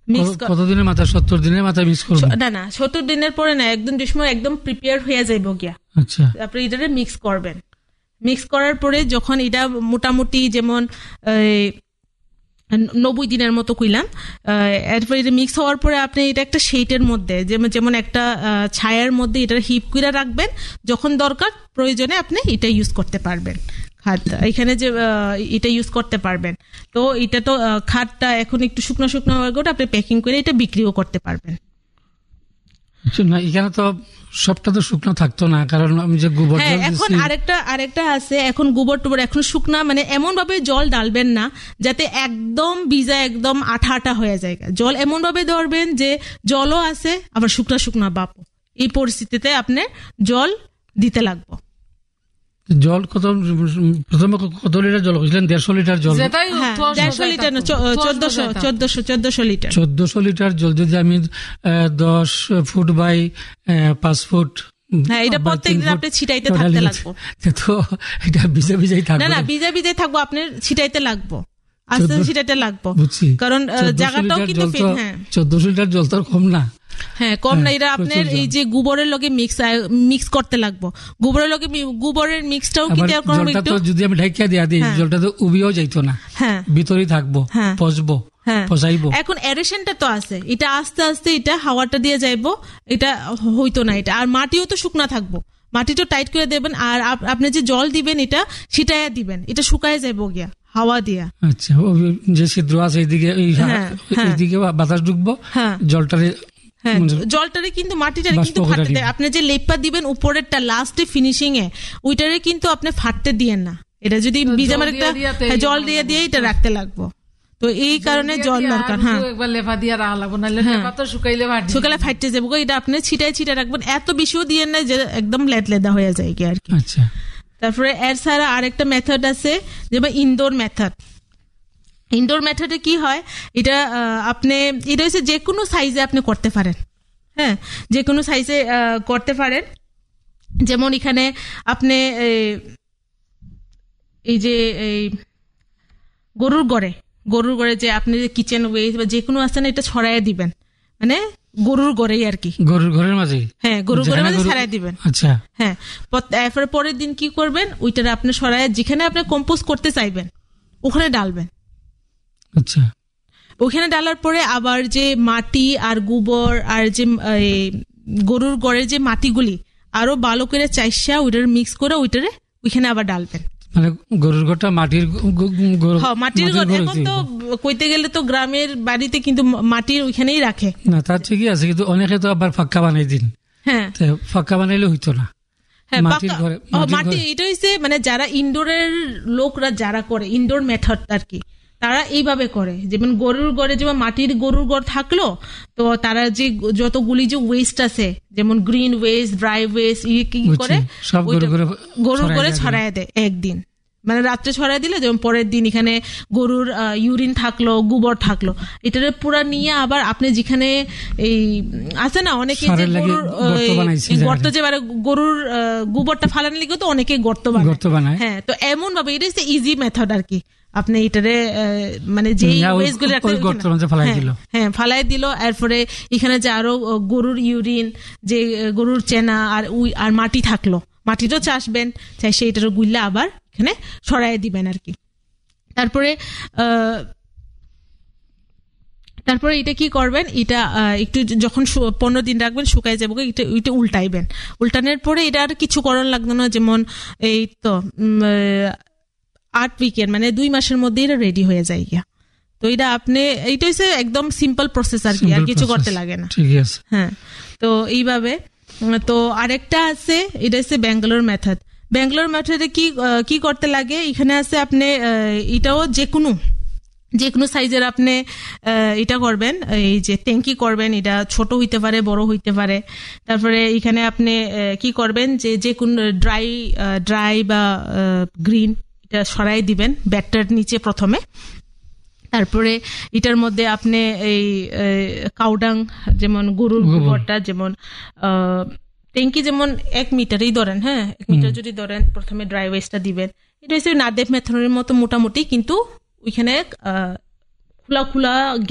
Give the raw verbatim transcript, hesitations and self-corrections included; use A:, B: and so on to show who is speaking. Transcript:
A: Mix
B: কতদিনের মাথায়? সত্তর দিনের মাথায় মিক্স করব?
A: না না সত্তর দিনের পরে না, একদম যে সময় একদম প্রিপেয়ার হয়ে যাইব গিয়া,
B: আচ্ছা,
A: আপনি এটারে মিক্স করবেন। মিক্স করার পরে যখন এটা মোটামুটি যেমন নব্বই দিনের মতো কইলাম, এরপরে এটা মিক্স হওয়ার পরে আপনি এটা একটা শেটের মধ্যে যেমন যেমন একটা ছায়ার মধ্যে এটা হিপ করে রাখবেন, যখন দরকার প্রয়োজনে আপনি এটা ইউজ করতে পারবেন। খাদ এখানে যে এটা ইউজ করতে পারবেন, তো এটা তো খাদটা এখন একটু শুকনো শুকনো হয়ে গেলে আপনি প্যাকিং করে এটা বিক্রিও করতে পারবেন।
B: না এখানে তো সবটা তো শুকনো থাকতো না, কারণ আমি যে গোবর,
A: হ্যাঁ এখন আরেকটা আরেকটা আছে, এখন গোবর টোবর এখন শুকনা, মানে এমন ভাবে জল ডালবেন না যাতে একদম ভিজা একদম আঠা আঠা হয়ে যায়, জল এমন ভাবে ধরবেন যে জলও আছে আবার শুকনা শুকনা বাপও, এই পরিস্থিতিতে আপনি জল দিতে লাগবে।
B: জল কত প্রথমে কত লিটার জল কইলেন? দেড়শো লিটার জল?
A: দেড়শো লিটার না, চোদ্দশো চোদ্দশো চোদ্দশো লিটার
B: চোদ্দশো লিটার জল যদি আমি দশ ফুট বাই পাঁচ ফুট,
A: হ্যাঁ এটা প্রত্যেকদিন আপনি ছিটাইতে থাকতে লাগবে,
B: তো এটা ভিজা ভিজাই থাকবে
A: না? না ভিজা ভিজাই থাকবো, আপনার ছিটাইতে লাগবে, আস্তে আস্তে ছিটাইতে লাগবে, কারণ জায়গাটাও কিন্তু হ্যাঁ
B: চোদ্দশো লিটার জল তো কম না।
A: হ্যাঁ কম না, এটা আপনার এই যে গোবরের লগে মিক্স মিক্স করতে লাগবে, গোবরের লগে গোবরের মিক্সটাও কিন্তু
B: একটু যদি আমি ঢাকিয়া দিয়া দিই জলটা তো উবিও যাইতো না, হ্যাঁ ভিতরেই থাকবো, পচবো, হ্যাঁ পচাইবো।
A: এখন এরেশনটা তো আছে, এটা আস্তে আস্তে এটা হাওয়াটা দিয়ে যাইবো, এটা হইতো না এটা, আর মাটিও তো শুকনা থাকবো, মাটিটা টাইট করে দেবেন, আর আপনি যে জল দিবেন এটা ছিটাইয়া দিবেন, এটা শুকায় যাইবো গিয়া হাওয়া দিয়া।
B: আচ্ছা, যে ছিদ্র আছে এইদিকে এইদিকে বাতাস ঢুকবো, জলটারে
A: হ্যাঁ জলটারে কিন্তু মাটিটারে কিন্তু ফাটতে দেয়, আপনি যে লেপা দিবেন উপরেরটা লাস্টে ফিনিশিং এ ওইটারে কিন্তু আপনি ফাটতে দিয়েন না, এটা যদি ভিজা মার একটা জল দিয়ে দিয়ে এটা রাখতে লাগবো, তো এই কারণে জল দরকার। হ্যাঁ একবার লেপা দিয়ে রাখা লাগবে, নাহলে লেপা তো শুকাইলে ফাটে, শুকালে ফাটতে যাবে, এটা আপনি ছিটাই ছিটাই রাখবেন, এত বেশিও দিয়েন না যে একদম লেট লেদা হয়ে যায় কি আর কি।
B: আচ্ছা,
A: তারপরে এর ছাড়া আরেকটা মেথড আছে যেমন ইনডোর মেথড। ইনডোর মেথডে কি হয়, এটা আপনি এটা হচ্ছে যে কোনো সাইজে আপনি করতে পারেন, হ্যাঁ যে কোনো সাইজে করতে পারেন। যেমন এখানে আপনি এই যে এই গরুর গড়ে গরুর গড়ে যে আপনি যে কিচেন ওয়েস্ট বা যে কোনো আছে না, এটা ছড়াইয়া দিবেন, মানে গরুর গড়েই আর কি,
B: গরুর ঘরের মাঝে,
A: হ্যাঁ গরুর ঘরের মাঝে ছড়াই দিবেন।
B: আচ্ছা,
A: হ্যাঁ এরপরে পরের দিন কি করবেন, ওইটারে আপনি ছড়াইয়া যেখানে আপনি কম্পোজ করতে চাইবেন ওখানে ডালবেন।
B: আচ্ছা,
A: ওখানে ডালার পরে আবার যে মাটি আর গোবর আর যে গরুর গড়ের যে মাটিগুলি আরো ভালো করে চাইসা ওইটারে মিক্স করে ওইটারে ওইখানে আবার ডালবেন।
B: মানে গরুর ঘরটা মাটির
A: মাটির ঘর, এখন তো কইতে গেলে তো গ্রামের বাড়িতে কিন্তু মাটির ওইখানেই রাখে
B: না, তার ঠিকই আছে, কিন্তু অনেকে তো আবার ফাঁকা বানাই দিন, হ্যাঁ ফাঁকা বানাইলে হইতো না।
A: হ্যাঁ মাটি এটা হচ্ছে মানে যারা ইনডোরের লোকরা যারা করে ইনডোর মেথড আর কি, তারা এইভাবে করে, যেমন গরুর গড়ে যেমন মাটির গরুর গড় থাকলো, তো তারা যে যতগুলি যে ওয়েস্ট আছে যেমন গ্রিন ওয়েস্ট, ড্রাই ওয়েস্ট, কি করে গরুর গড়ে ছড়ায় দেয় একদিন, মানে রাত্রে ছড়াই দিলে যেমন পরের দিন এখানে গরুর ইউরিন থাকলো, গোবর থাকলো, এটারে পুরা নিয়ে আবার আপনি যেখানে এই আছে না অনেকে যে গরুর গর্ত, যে গরুর গোবরটা ফালানোর লিগে তো অনেকে গর্ত বানায়, হ্যাঁ তো এমন ভাবে এটা হচ্ছে ইজি মেথড আর কি, আপনি এটারে মানে যে ওয়েস্ট গুলো হ্যাঁ ফালাই দিল, এরপরে এখানে যে আরো গরুর ইউরিন, যে গরুর চেনা আর আর মাটি থাকলো, মাটিটাও চাষবেন চাই সেইটারও গুললে আবার এখানে ছড়াই দিবেন আর কি। তারপরে আহ তারপরে এটা কি করবেন, এটা একটু যখন পনেরো দিন রাখবেন শুকাই যাবো, এটা ওইটা উল্টাইবেন, উল্টানোর পরে এটা আর কিছু করার লাগতো না, যেমন এই তো আট উইকের মানে দুই মাসের মধ্যে এটা রেডি হয়ে যায় গিয়া, তো এটা আপনি এইটা হচ্ছে একদম সিম্পল প্রসেস আর কি, আর কিছু করতে লাগে না। হ্যাঁ তো এইভাবে। তো আরেকটা আছে, এটা হচ্ছে ব্যাঙ্গালোর মেথড। ব্যাঙ্গালোর মেথডে কি কি করতে লাগে, এখানে আছে আপনি এটাও যে কোনো যে কোনো সাইজের আপনি এটা করবেন, এই যে ট্যাঙ্কি করবেন, এটা ছোট হইতে পারে বড় হইতে পারে। তারপরে এখানে আপনি কি করবেন, যে যে কোন ড্রাই ড্রাই বা গ্রিন এটা সরাই দিবেন ব্যাটটার নিচে প্রথমে, তারপরে এটার মধ্যে আপনি এই কাউডাং যেমন গরুর গোবরটা যেমন ট্যাঙ্কি যেমন এক মিটারই ধরেন, হ্যাঁ এক মিটার যদি ধরেন, প্রথমে ড্রাই ওয়েস্টটা দিবেন, এটা হচ্ছে নাদেব মেথডের মতো মোটামুটি, কিন্তু ওইখানে খোলা খোলা